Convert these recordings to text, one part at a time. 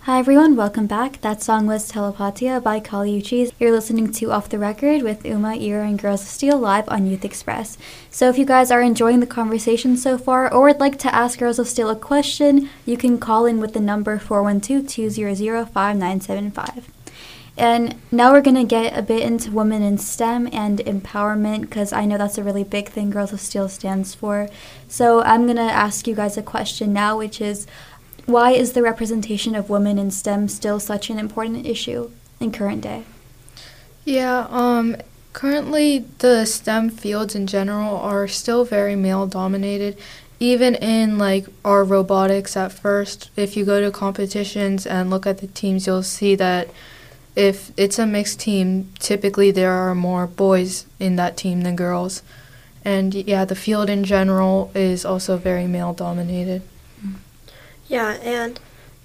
Hi everyone, welcome back. That song was Telepatia by Kali Uchis. You're listening to Off the Record with Uma, Ira, and Girls of Steel live on Youth Express. So if you guys are enjoying the conversation so far or would like to ask Girls of Steel a question, you can call in with the number 412-200-5975. And now we're going to get a bit into women in STEM and empowerment because I know that's a really big thing Girls of Steel stands for. So I'm going to ask you guys a question now, which is, why is the representation of women in STEM still such an important issue in current day? Yeah, currently the STEM fields in general are still very male-dominated. Even in, our robotics at first, if you go to competitions and look at the teams, you'll see that if it's a mixed team, typically there are more boys in that team than girls. And, yeah, the field in general is also very male-dominated. Yeah, and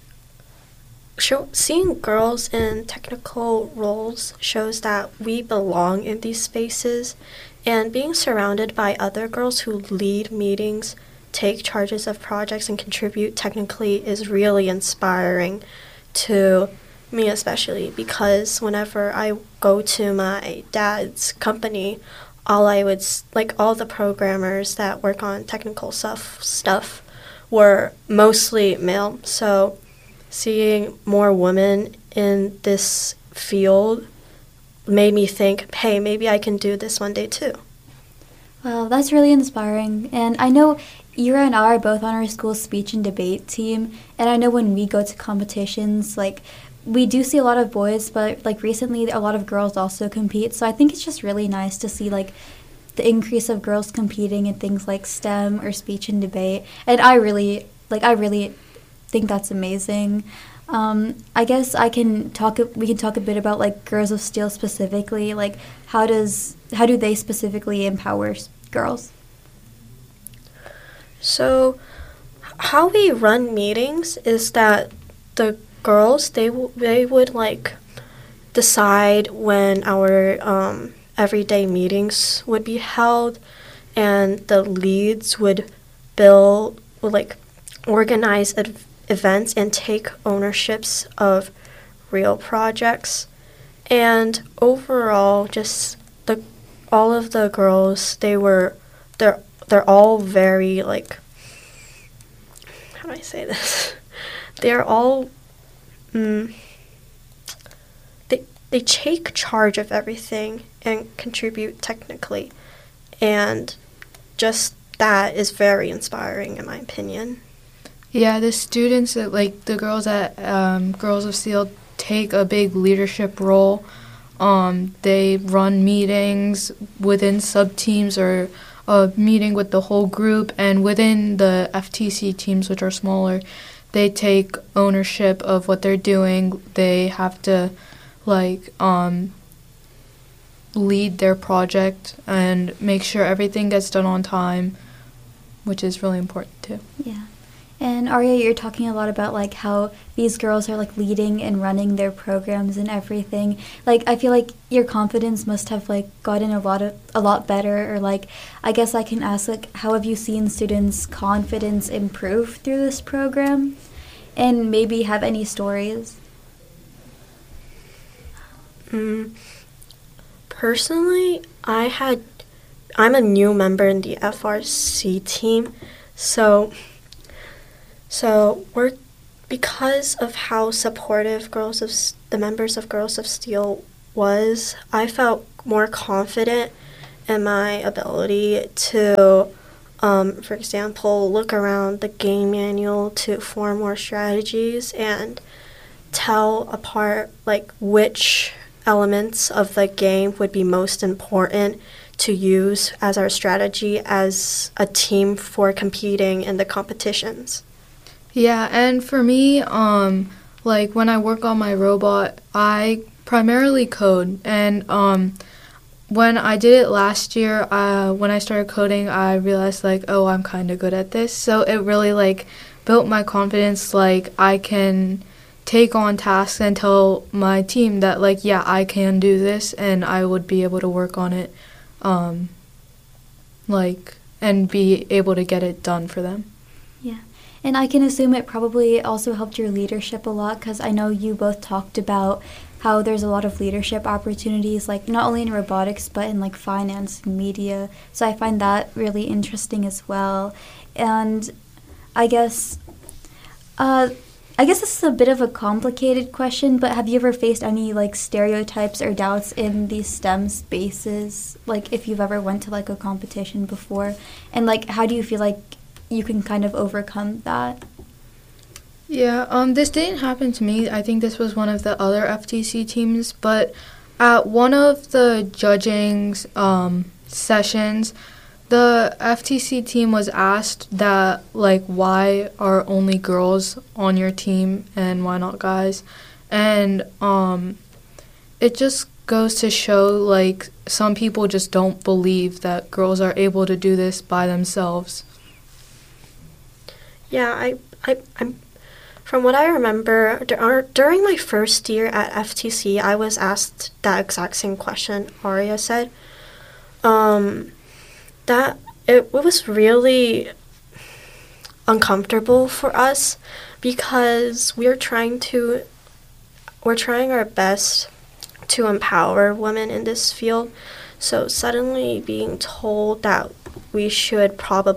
seeing girls in technical roles shows that we belong in these spaces, and being surrounded by other girls who lead meetings, take charges of projects, and contribute technically is really inspiring to me, especially because whenever I go to my dad's company, all the programmers that work on technical stuff were mostly male, so seeing more women in this field made me think, hey, maybe I can do this one day too. Well, that's really inspiring. And I know Ira and I are both on our school speech and debate team, and I know when we go to competitions, we do see a lot of boys, but recently a lot of girls also compete, so I think it's just really nice to see the increase of girls competing in things like STEM or speech and debate, and I really think that's amazing. I guess we can talk a bit about Girls of Steel specifically. How do they specifically empower girls? So, how we run meetings is that the girls they would decide when our everyday meetings would be held, and the leads would organize events and take ownerships of real projects. And overall, just all of the girls, they're all very how do I say this? They're all they take charge of everything and contribute technically, and just that is very inspiring in my opinion. Yeah, the students that the girls at Girls of Steel take a big leadership role. They run meetings within sub-teams or a meeting with the whole group, and within the FTC teams, which are smaller, they take ownership of what they're doing. They have to lead their project and make sure everything gets done on time, which is really important too. Yeah. And Arya, you're talking a lot about how these girls are leading and running their programs and everything. I feel like your confidence must have gotten a lot better, or I guess I can ask how have you seen students' confidence improve through this program, and maybe have any stories? Personally, I'm a new member in the FRC team, so we're, because of how supportive the members of Girls of Steel was, I felt more confident in my ability to, for example, look around the game manual to form more strategies and tell apart which elements of the game would be most important to use as our strategy as a team for competing in the competitions. Yeah, and for me, when I work on my robot, I primarily code, and when I did it last year, when I started coding, I realized I'm kind of good at this, so it really built my confidence. I can take on tasks and tell my team that I can do this, and I would be able to work on it, and be able to get it done for them. Yeah. And I can assume it probably also helped your leadership a lot, because I know you both talked about how there's a lot of leadership opportunities, like not only in robotics but in like finance and media. So I find that really interesting as well. And I guess this is a bit of a complicated question, but have you ever faced any like stereotypes or doubts in these STEM spaces? Like if you've ever went to like a competition before, and like how do you feel like you can kind of overcome that? Yeah, this didn't happen to me. I think this was one of the other FTC teams, but at one of the judging sessions, the FTC team was asked that, like, why are only girls on your team and why not guys? And it just goes to show, like, some people just don't believe that girls are able to do this by themselves. Yeah, I'm from what I remember, during my first year at FTC, I was asked that exact same question Aria said. That it was really uncomfortable for us because we're trying our best to empower women in this field. So suddenly being told that we should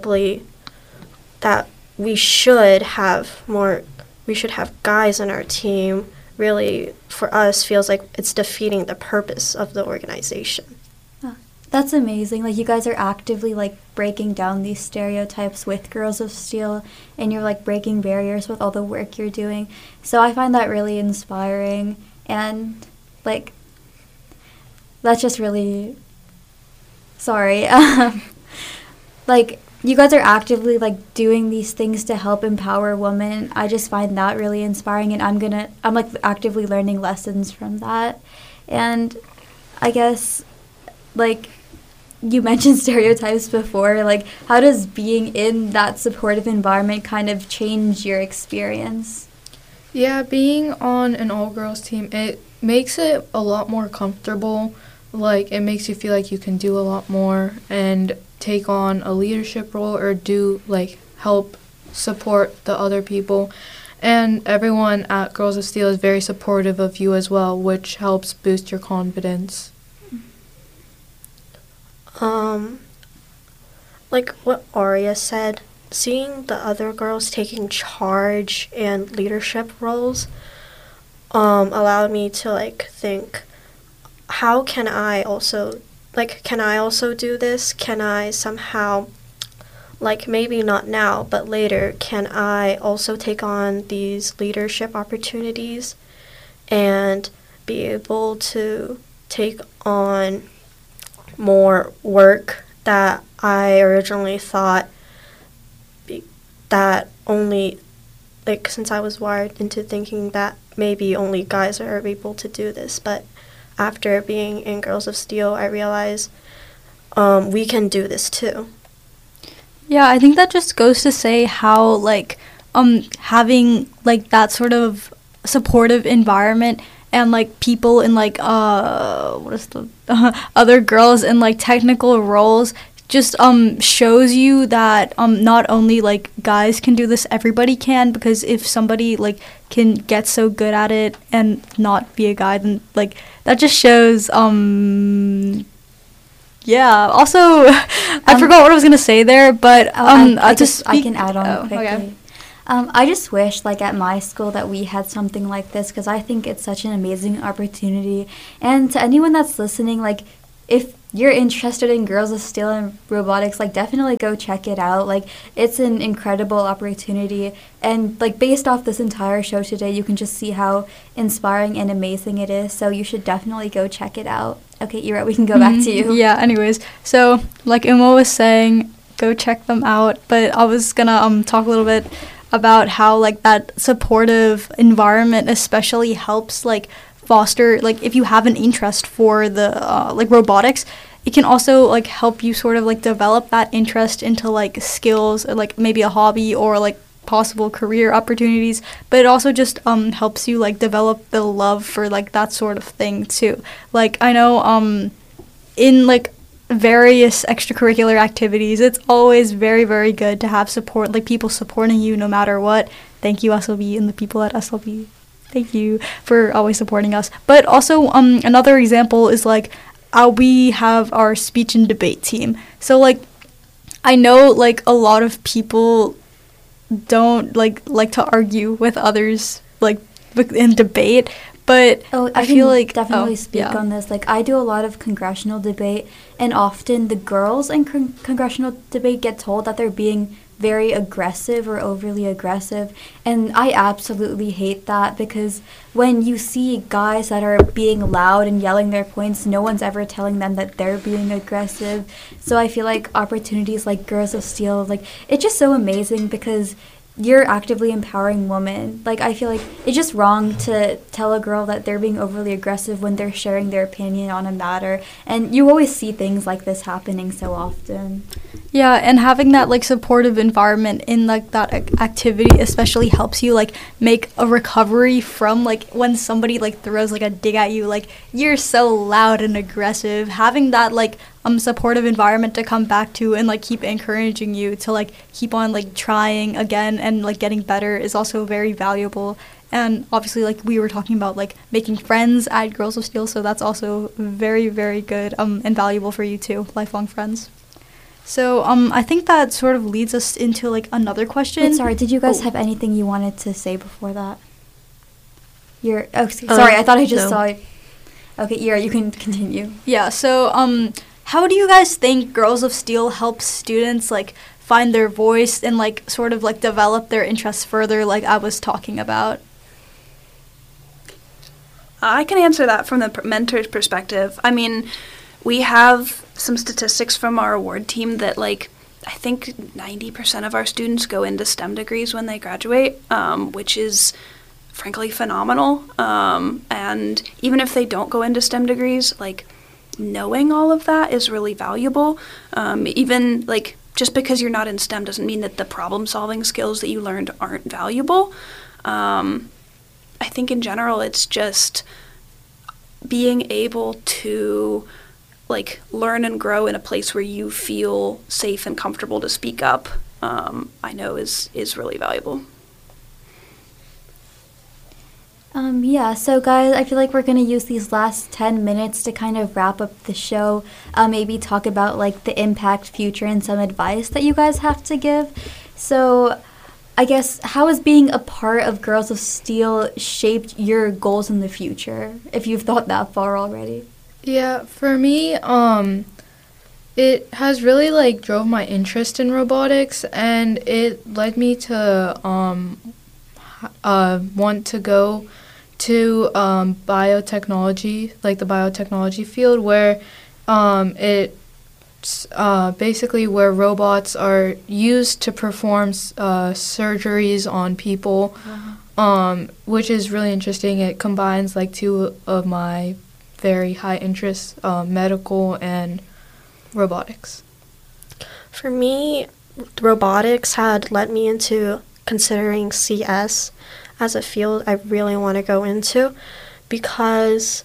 have guys on our team really, for us, feels like it's defeating the purpose of the organization. That's amazing. Like, you guys are actively, like, breaking down these stereotypes with Girls of Steel, and you're, like, breaking barriers with all the work you're doing. So I find that really inspiring, and, like, that's just really... Sorry. Like, you guys are actively, like, doing these things to help empower women. I just find that really inspiring, and I'm, like, actively learning lessons from that. And I guess, like... You mentioned stereotypes before. Like, how does being in that supportive environment kind of change your experience? Yeah, being on an all-girls team, it makes it a lot more comfortable. Like, it makes you feel like you can do a lot more and take on a leadership role or help support the other people. And everyone at Girls of Steel is very supportive of you as well, which helps boost your confidence. Like what Aria said, seeing the other girls taking charge and leadership roles allowed me to think, how can I also do this? Can I somehow, maybe not now, but later, can I also take on these leadership opportunities and be able to take on more work that I originally thought that only, since I was wired into thinking that maybe only guys are able to do this. But after being in Girls of Steel, I realized we can do this too. Yeah, I think that just goes to say how, having, that sort of supportive environment and people in other girls in technical roles just shows you that not only guys can do this, everybody can, because if somebody can get so good at it and not be a guy, then that just shows yeah. Also, I forgot what I was gonna say there, but I can add on quickly. Okay. I just wish, at my school, that we had something like this, because I think it's such an amazing opportunity. And to anyone that's listening, if you're interested in Girls of Steel and robotics, definitely go check it out. It's an incredible opportunity. And, based off this entire show today, you can just see how inspiring and amazing it is. So you should definitely go check it out. Okay, Ira, we can go back to you. Yeah, anyways. So, like Uma was saying, go check them out. But I was gonna talk a little bit about how that supportive environment especially helps foster if you have an interest for the robotics, it can also help you sort of develop that interest into skills or maybe a hobby or possible career opportunities, but it also just helps you develop the love for that sort of thing too. I know in various extracurricular activities. It's always very, very good to have support, like people supporting you no matter what. Thank you, SLB, and the people at SLB. Thank you for always supporting us. But also, another example is like we have our speech and debate team. So like, I know like a lot of people don't like to argue with others like in debate, but I feel like definitely speak on this. Like, I do a lot of congressional debate, and often the girls in congressional debate get told that they're being very aggressive or overly aggressive, and I absolutely hate that, because when you see guys that are being loud and yelling their points, no one's ever telling them that they're being aggressive. So I feel like opportunities like Girls of Steel, like, it's just so amazing because you're actively empowering women. Like, I feel like it's just wrong to tell a girl that they're being overly aggressive when they're sharing their opinion on a matter. And you always see things like this happening so often. Yeah, and having that like supportive environment in like that activity especially helps you like make a recovery from like when somebody like throws like a dig at you, like you're so loud and aggressive. Having that like supportive environment to come back to and like keep encouraging you to like keep on like trying again and like getting better is also very valuable. And obviously, like we were talking about, like making friends at Girls of Steel, so that's also very, very good and valuable for you too, lifelong friends. So I think that sort of leads us into like another question. Wait, sorry, did you guys have anything you wanted to say before that? Sorry, I thought I just saw it. Okay, Ira, you can continue. Yeah, so how do you guys think Girls of Steel helps students like find their voice and like sort of like develop their interests further, like I was talking about? I can answer that from the mentor's perspective. I mean, we have some statistics from our award team that, like, I think 90% of our students go into STEM degrees when they graduate, which is frankly phenomenal. And even if they don't go into STEM degrees, like, knowing all of that is really valuable. Even, like, just because you're not in STEM doesn't mean that the problem-solving skills that you learned aren't valuable. I think in general it's just being able to like learn and grow in a place where you feel safe and comfortable to speak up, I know is really valuable. Yeah, so guys, I feel like we're going to use these last 10 minutes to kind of wrap up the show, maybe talk about like the impact, future, and some advice that you guys have to give. So I guess, how has being a part of Girls of Steel shaped your goals in the future, if you've thought that far already? Yeah, for me, it has really, like, drove my interest in robotics, and it led me to want to go to biotechnology, like the biotechnology field, where it's basically where robots are used to perform surgeries on people, which is really interesting. It combines, like, two of my very high interests, medical and robotics. For me, robotics had led me into considering CS as a field I really want to go into, because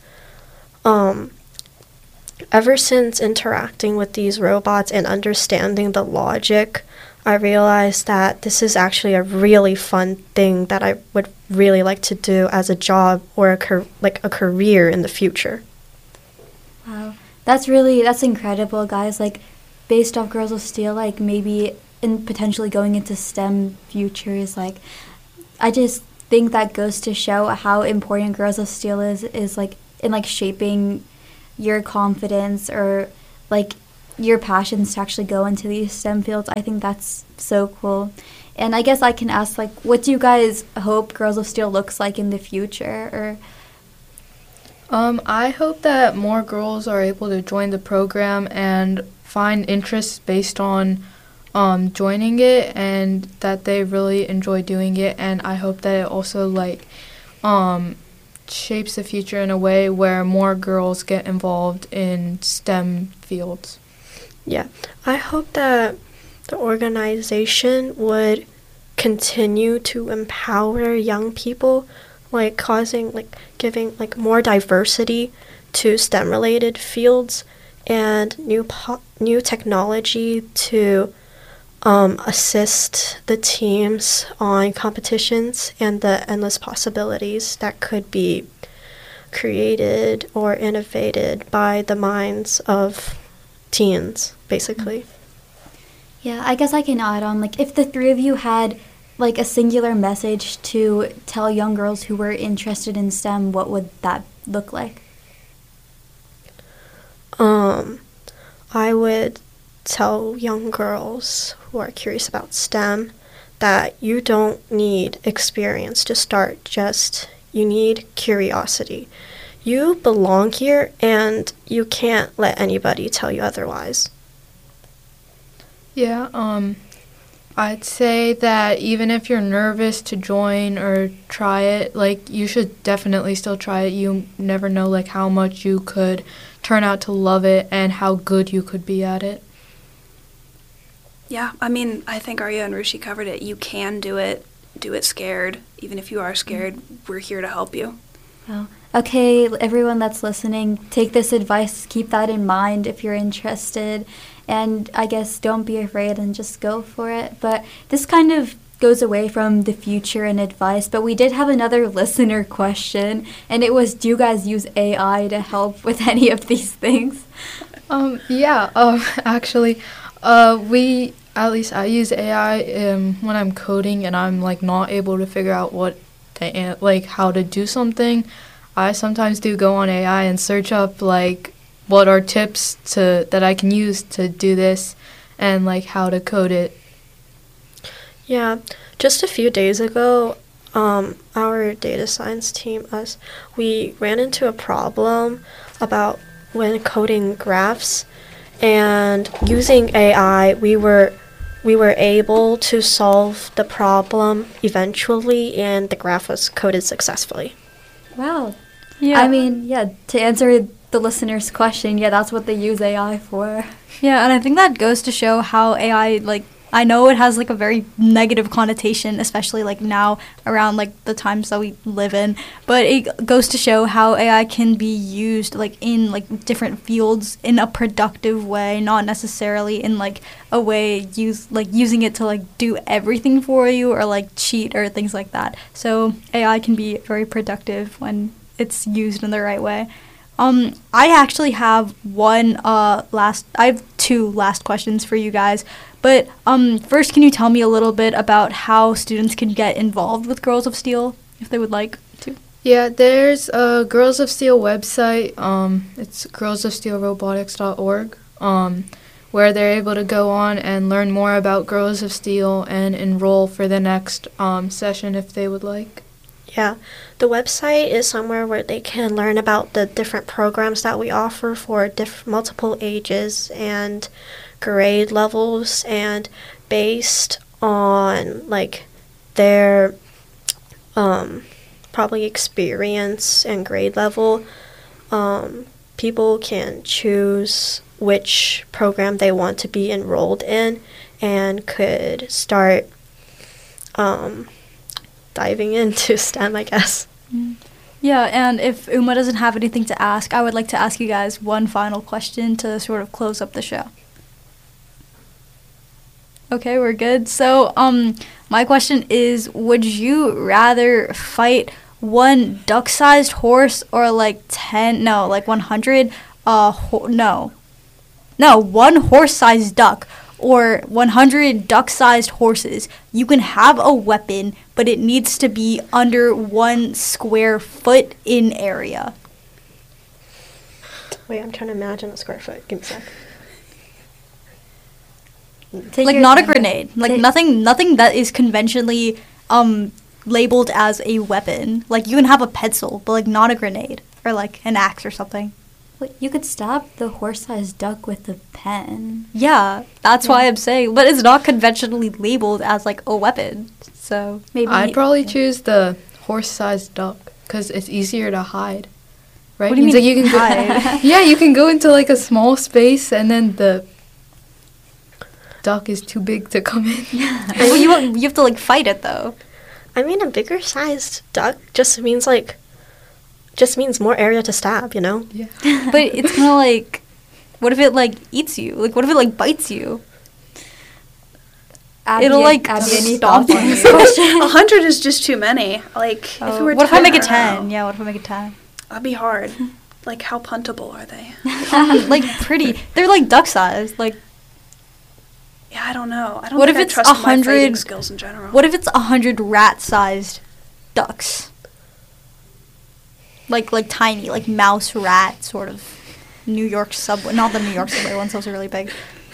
ever since interacting with these robots and understanding the logic, I realized that this is actually a really fun thing that I would really like to do as a job or a career in the future. Wow, that's incredible, guys. Like, based off Girls of Steel, like maybe in potentially going into STEM futures, like I just think that goes to show how important Girls of Steel is like in like shaping your confidence or like your passions to actually go into these STEM fields. I think that's so cool. And I guess I can ask, like, what do you guys hope Girls of Steel looks like in the future? Or I hope that more girls are able to join the program and find interests based on joining it, and that they really enjoy doing it. And I hope that it also like shapes the future in a way where more girls get involved in STEM fields. Yeah, I hope that the organization would continue to empower young people, giving more diversity to STEM-related fields, and new technology to assist the teams on competitions and the endless possibilities that could be created or innovated by the minds of teens, basically. Yeah, I guess I can add on, like, if the three of you had, like, a singular message to tell young girls who were interested in STEM, what would that look like? I would tell young girls who are curious about STEM that you don't need experience to start, just you need curiosity. You belong here and you can't let anybody tell you otherwise. Yeah, I'd say that even if you're nervous to join or try it, like, you should definitely still try it. You never know, like, how much you could turn out to love it and how good you could be at it. Yeah, I mean, I think Arya and Rushi covered it. You can do it scared. Even if you are scared, we're here to help you. Well, okay, everyone that's listening, take this advice, keep that in mind if you're interested, and I guess don't be afraid and just go for it. But this kind of goes away from the future and advice, but we did have another listener question, and it was, do you guys use AI to help with any of these things? Actually, at least I use AI when I'm coding and I'm, like, not able to figure out how to do something. I sometimes do go on AI and search up, like, what are tips that I can use to do this and, like, how to code it. Yeah, just a few days ago, our data science team, we ran into a problem about when coding graphs, and using AI, we were able to solve the problem eventually, and the graph was coded successfully. Wow. Yeah. I mean, yeah, to answer the listener's question, yeah, that's what they use AI for. Yeah, and I think that goes to show how AI, like, I know it has, like, a very negative connotation, especially, like, now around, like, the times that we live in, but it goes to show how AI can be used, like, in, like, different fields in a productive way, not necessarily in, like, a way using it to, like, do everything for you or, like, cheat or things like that. So AI can be very productive when it's used in the right way. I actually have I have two last questions for you guys. But first, can you tell me a little bit about how students can get involved with Girls of Steel, if they would like to? Yeah, there's a Girls of Steel website. It's girlsofsteelrobotics.org, where they're able to go on and learn more about Girls of Steel and enroll for the next session if they would like. Yeah, the website is somewhere where they can learn about the different programs that we offer for multiple ages and grade levels, and based on, like, their probably experience and grade level, people can choose which program they want to be enrolled in and could start diving into STEM, I guess. Yeah, and if Uma doesn't have anything to ask, I would like to ask you guys one final question to sort of close up the show. Okay, we're good. So, my question is, would you rather fight one duck-sized horse or, like, 100, one horse-sized duck or 100 duck-sized horses? You can have a weapon, but it needs to be under 1 square foot in area. Wait, I'm trying to imagine a square foot. Give me a sec. Like, not a grenade. Like, nothing that is conventionally labeled as a weapon. Like, you can have a pencil, but, like, not a grenade. Or, like, an axe or something. Wait, you could stab the horse-sized duck with a pen. Yeah, that's why I'm saying. But it's not conventionally labeled as, like, a weapon. So, maybe... I'd probably choose the horse-sized duck, because it's easier to hide. Right? What do you mean, like, you can hide? Yeah, you can go into, like, a small space, and then the duck is too big to come in. Well, you have to, like, fight it, though. I mean, a bigger sized duck just means more area to stab, you know? Yeah. But it's kind of like... What if it, like, eats you? Like, what if it, like, bites you? Abby, It'll, like, Abby, any stomp thoughts on you. this question? 100 is just too many. Like, if it were What if I make it 10? 10? Yeah, what if I make it 10? That'd be hard. Like, how puntable are they? Like, pretty. They're, like, duck-sized. Like, Yeah, I don't know. I don't What think if I it's trust my 100 fighting skills in general. what if it's 100 rat-sized ducks? Like tiny, like mouse rat sort of New York subway. Not the New York subway ones, those are really big.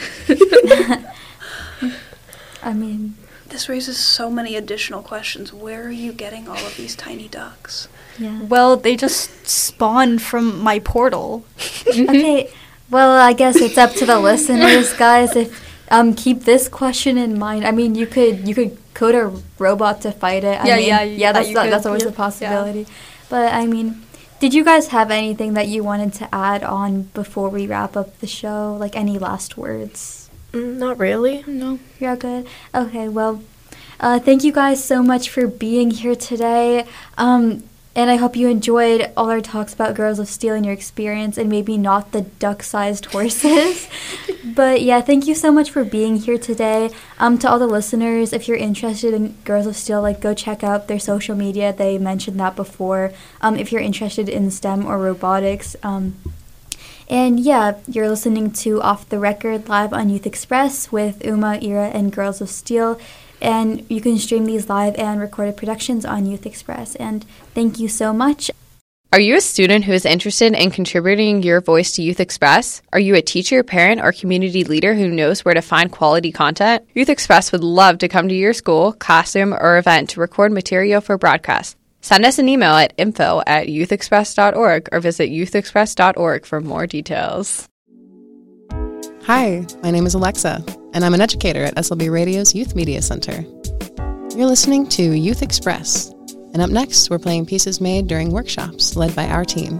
I mean, This raises so many additional questions. Where are you getting all of these tiny ducks? yeah. Well, they just spawned from my portal. Okay, well, I guess it's up to the listeners, guys. If keep this question in mind. I mean, you could code a robot to fight it. That's always a possibility. Yeah. But I mean, did you guys have anything that you wanted to add on before we wrap up the show? Like any last words? Not really. No. You're good? Okay, well, thank you guys so much for being here today. And I hope you enjoyed all our talks about Girls of Steel and your experience, and maybe not the duck-sized horses. But yeah, thank you so much for being here today. To all the listeners, if you're interested in Girls of Steel, like, go check out their social media. They mentioned that before. If you're interested in STEM or robotics. And yeah, you're listening to Off the Record live on Youth Express with Uma, Ira, and Girls of Steel. And you can stream these live and recorded productions on Youth Express. And thank you so much. Are you a student who is interested in contributing your voice to Youth Express? Are you a teacher, parent, or community leader who knows where to find quality content? Youth Express would love to come to your school, classroom, or event to record material for broadcast. Send us an email at info@youthexpress.org or visit youthexpress.org for more details. Hi, my name is Alexa, and I'm an educator at SLB Radio's Youth Media Center. You're listening to Youth Express, and up next, we're playing pieces made during workshops led by our team.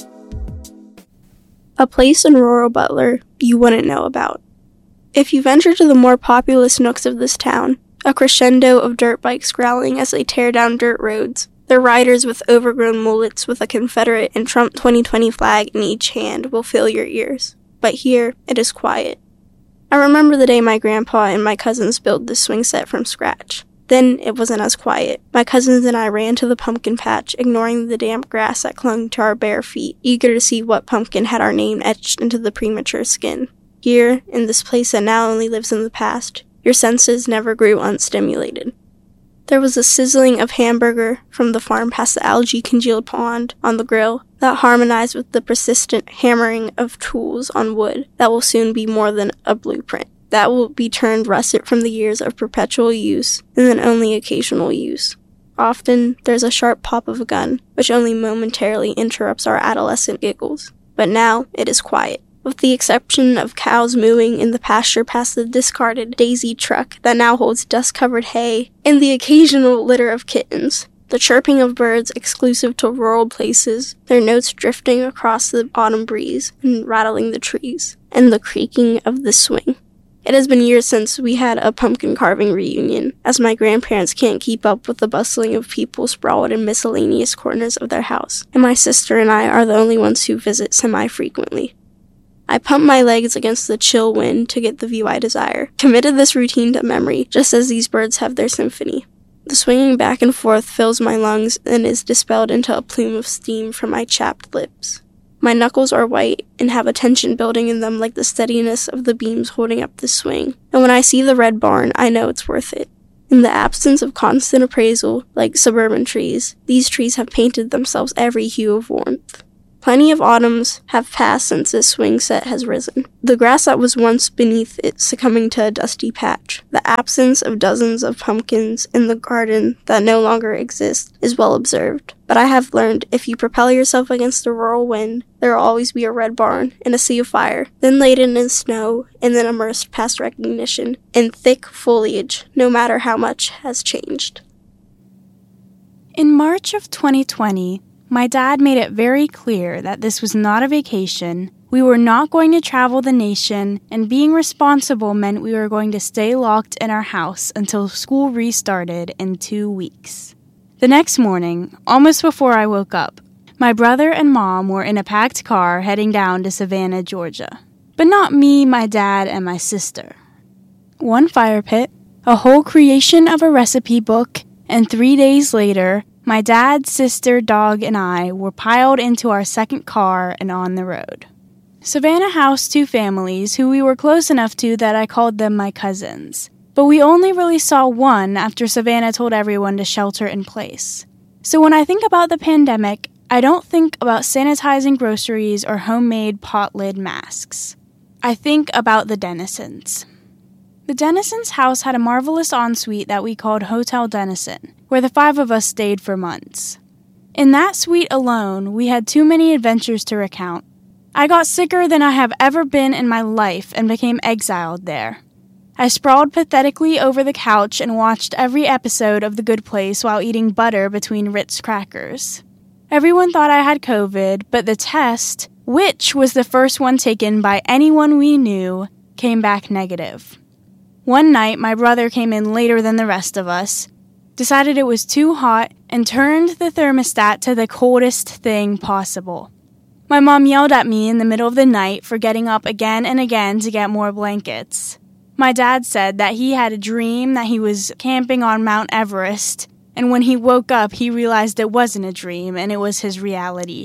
A place in rural Butler you wouldn't know about. If you venture to the more populous nooks of this town, a crescendo of dirt bikes growling as they tear down dirt roads, their riders with overgrown mullets with a Confederate and Trump 2020 flag in each hand will fill your ears. But here, it is quiet. I remember the day my grandpa and my cousins built this swing set from scratch. Then it wasn't as quiet. My cousins and I ran to the pumpkin patch, ignoring the damp grass that clung to our bare feet, eager to see what pumpkin had our name etched into the premature skin. Here, in this place that now only lives in the past, your senses never grew unstimulated. There was a sizzling of hamburger from the farm past the algae-congealed pond on the grill that harmonized with the persistent hammering of tools on wood that will soon be more than a blueprint, that will be turned russet from the years of perpetual use and then only occasional use. Often, there's a sharp pop of a gun, which only momentarily interrupts our adolescent giggles. But now, it is quiet. With the exception of cows mooing in the pasture past the discarded Daisy truck that now holds dust-covered hay, and the occasional litter of kittens, the chirping of birds exclusive to rural places, their notes drifting across the autumn breeze and rattling the trees, and the creaking of the swing. It has been years since we had a pumpkin carving reunion, as my grandparents can't keep up with the bustling of people sprawled in miscellaneous corners of their house, and my sister and I are the only ones who visit semi-frequently. I pumped my legs against the chill wind to get the view I desire, committed this routine to memory, just as these birds have their symphony. The swinging back and forth fills my lungs and is dispelled into a plume of steam from my chapped lips. My knuckles are white and have a tension building in them like the steadiness of the beams holding up the swing, and when I see the red barn, I know it's worth it. In the absence of constant appraisal, like suburban trees, these trees have painted themselves every hue of warmth. Plenty of autumns have passed since this swing set has risen. The grass that was once beneath it succumbing to a dusty patch. The absence of dozens of pumpkins in the garden that no longer exist is well observed. But I have learned if you propel yourself against a rural wind, there will always be a red barn and a sea of fire, then laden in snow, and then immersed past recognition in thick foliage, no matter how much has changed. In March of 2020, my dad made it very clear that this was not a vacation, we were not going to travel the nation, and being responsible meant we were going to stay locked in our house until school restarted in 2 weeks. The next morning, almost before I woke up, my brother and mom were in a packed car heading down to Savannah, Georgia. but not me, my dad, and my sister. One fire pit, a whole creation of a recipe book, and 3 days later, my dad, sister, dog, and I were piled into our second car and on the road. Savannah housed 2 families who we were close enough to that I called them my cousins. But we only really saw one after Savannah told everyone to shelter in place. So when I think about the pandemic, I don't think about sanitizing groceries or homemade pot lid masks. I think about the Denisons. The Denisons' house had a marvelous ensuite that we called Hotel Denison, where the 5 of us stayed for months. In that suite alone, we had too many adventures to recount. I got sicker than I have ever been in my life and became exiled there. I sprawled pathetically over the couch and watched every episode of The Good Place while eating butter between Ritz crackers. Everyone thought I had COVID, but the test, which was the first one taken by anyone we knew, came back negative. One night, my brother came in later than the rest of us, decided it was too hot, and turned the thermostat to the coldest thing possible. My mom yelled at me in the middle of the night for getting up again and again to get more blankets. My dad said that he had a dream that he was camping on Mount Everest, and when he woke up, he realized it wasn't a dream and it was his reality.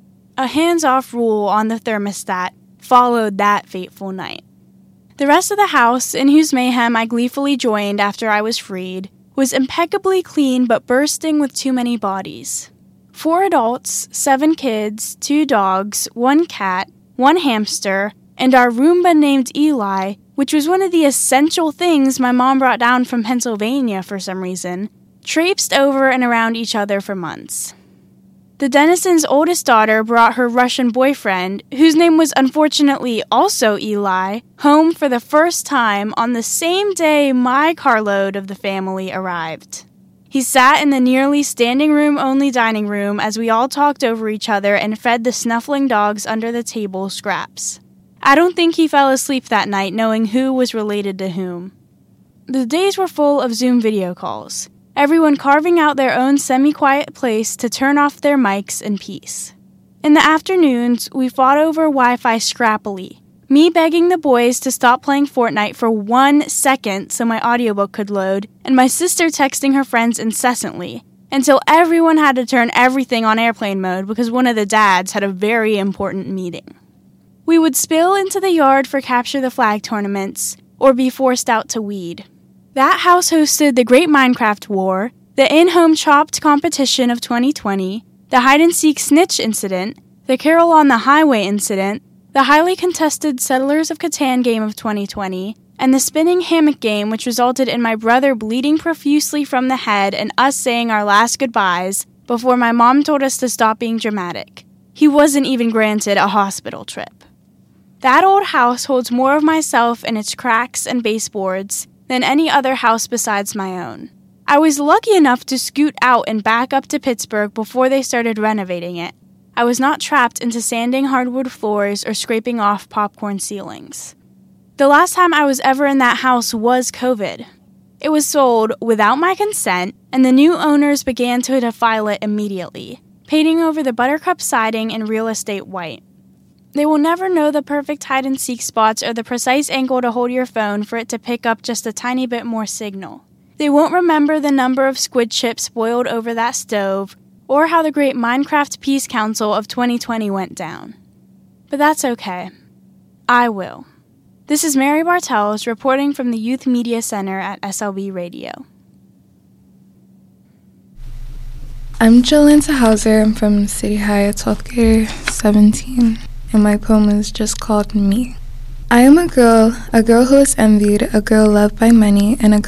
A hands-off rule on the thermostat followed that fateful night. The rest of the house, in whose mayhem I gleefully joined after I was freed, was impeccably clean but bursting with too many bodies. 4 adults, 7 kids, 2 dogs, 1 cat, 1 hamster, and our Roomba named Eli, which was one of the essential things my mom brought down from Pennsylvania for some reason, traipsed over and around each other for months. The Denisons' oldest daughter brought her Russian boyfriend, whose name was unfortunately also Eli, home for the first time on the same day my carload of the family arrived. He sat in the nearly standing room only dining room as we all talked over each other and fed the snuffling dogs under the table scraps. I don't think he fell asleep that night knowing who was related to whom. The days were full of Zoom video calls, everyone carving out their own semi-quiet place to turn off their mics in peace. In the afternoons, we fought over Wi-Fi scrappily, me begging the boys to stop playing Fortnite for 1 second so my audiobook could load, and my sister texting her friends incessantly, until everyone had to turn everything on airplane mode because one of the dads had a very important meeting. We would spill into the yard for Capture the Flag tournaments, or be forced out to weed. That house hosted the Great Minecraft War, the in-home Chopped competition of 2020, the hide-and-seek snitch incident, the Carol on the Highway incident, the highly contested Settlers of Catan game of 2020, and the spinning hammock game which resulted in my brother bleeding profusely from the head and us saying our last goodbyes before my mom told us to stop being dramatic. He wasn't even granted a hospital trip. That old house holds more of myself in its cracks and baseboards than any other house besides my own. I was lucky enough to scoot out and back up to Pittsburgh before they started renovating it. I was not trapped into sanding hardwood floors or scraping off popcorn ceilings. The last time I was ever in that house was COVID. It was sold without my consent, and the new owners began to defile it immediately, painting over the buttercup siding in real estate white. They will never know the perfect hide-and-seek spots or the precise angle to hold your phone for it to pick up just a tiny bit more signal. They won't remember the number of squid chips boiled over that stove, or how the Great Minecraft Peace Council of 2020 went down. But that's okay. I will. This is Mary Bartels reporting from the Youth Media Center at SLB Radio. I'm Jolanta Hauser. I'm from City High, 12th grader, 17. And my poem is just called Me. I am a girl who is envied, a girl loved by many, and a